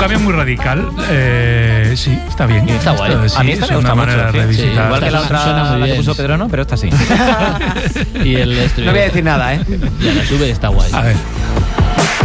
cambio muy radical. Sí, está bien. Está guay. Sí, a mí esta es me gusta una mucho. manera de revisitar. Sí, igual que la Suena otra muy la que bien. puso Pedro, no, pero esta sí. Y el No voy a decir nada, ¿eh? Ya la sube y está guay. A ver.